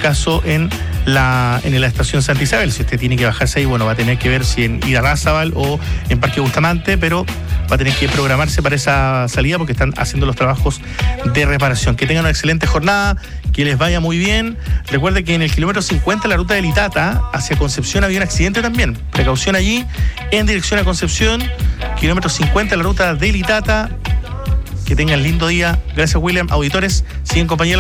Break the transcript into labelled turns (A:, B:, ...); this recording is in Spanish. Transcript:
A: caso en la estación Santa Isabel. Si usted tiene que bajarse ahí, bueno, va a tener que ver si en ir a Razabal o en Parque Bustamante, pero va a tener que programarse para esa salida porque están haciendo los trabajos de reparación. Que tengan una excelente jornada, que les vaya muy bien. Recuerde que en el kilómetro 50, la ruta de Litata hacia Concepción, había un accidente también. Precaución allí, en dirección a Concepción, kilómetro 50, la ruta de Litata. Que tengan lindo día. Gracias, William. Auditores, siguen compañía.